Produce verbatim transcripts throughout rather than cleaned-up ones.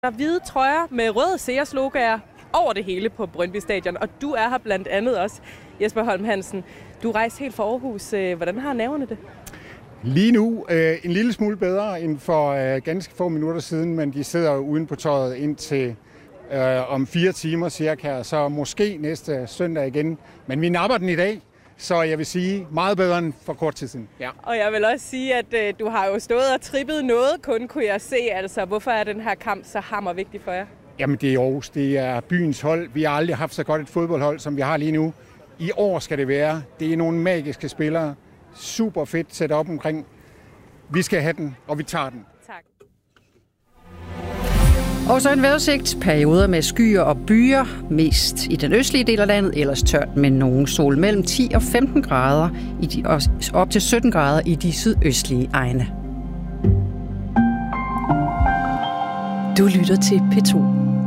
Der er hvide trøjer med røde Sears-logoer over det hele på Brøndby Stadion, og du er her blandt andet også, Jesper Holm Hansen. Du rejste helt fra Aarhus. Hvordan har nerverne det? Lige nu øh, en lille smule bedre end for øh, ganske få minutter siden, men de sidder uden på tøjet indtil øh, om fire timer cirka, så måske næste søndag igen. Men vi napper den i dag, så jeg vil sige meget bedre end for kort tid siden. Ja. Og jeg vil også sige, at øh, du har jo stået og trippet noget, kun kunne jeg se. Altså, hvorfor er den her kamp så hammervigtig for jer? Jamen det er Aarhus, det er byens hold. Vi har aldrig haft så godt et fodboldhold, som vi har lige nu. I år skal det være. Det er nogle magiske spillere. Super fedt sæt op omkring. Vi skal have den, og vi tager den. Tak. Og så en vejrudsigt. Perioder med skyer og byer. Mest i den østlige del af landet. Ellers tørt med nogen sol mellem ti og femten grader. I de, og op til sytten grader i de sydøstlige egne. Du lytter til P to.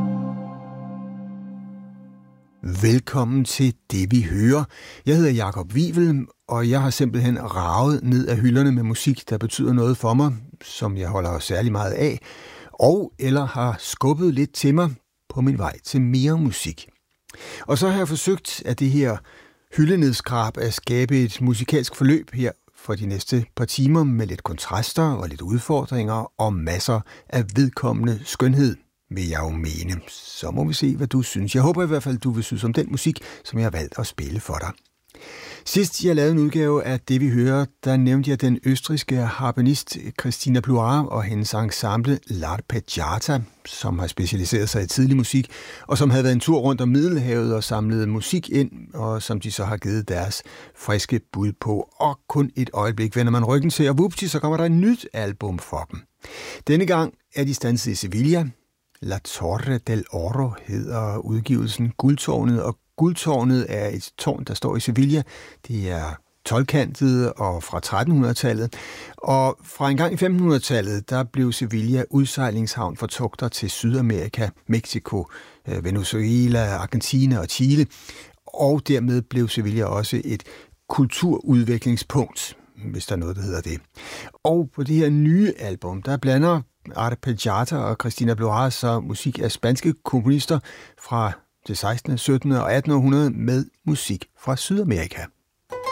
Velkommen til Det Vi Hører. Jeg hedder Jakob Wivel, og jeg har simpelthen raget ned af hylderne med musik, der betyder noget for mig, som jeg holder særlig meget af, og eller har skubbet lidt til mig på min vej til mere musik. Og så har jeg forsøgt at det her hyldenedskrab at skabe et musikalsk forløb her for de næste par timer med lidt kontraster og lidt udfordringer og masser af vedkommende skønhed, vil jeg jo mene. Så må vi se, hvad du synes. Jeg håber i hvert fald, du vil synes om den musik, som jeg har valgt at spille for dig. Sidst jeg lavede en udgave af Det Vi Hører, der nævnte jeg den østrigske harpenist Christina Bloire og hendes ensemble L'Arpeggiata, som har specialiseret sig i tidlig musik, og som havde været en tur rundt om Middelhavet og samlet musik ind, og som de så har givet deres friske bud på. Og kun et øjeblik vender man ryggen til, og vupti, så kommer der et nyt album for dem. Denne gang er de standset i Sevilla. La Torre del Oro hedder udgivelsen, Guldtårnet, og Guldtårnet er et tårn, der står i Sevilla. Det er tolvkantet og fra trettenhundredetallet. Og fra en gang i femtenhundredetallet, der blev Sevilla udsejlingshavn for togter til Sydamerika, Mexico, Venezuela, Argentina og Chile. Og dermed blev Sevilla også et kulturudviklingspunkt, hvis der er noget, der hedder det. Og på det her nye album, der blander Arpeggiata og Christina Bloire så musik af spanske komponister fra det sekstende, syttende og attende århundrede med musik fra Sydamerika.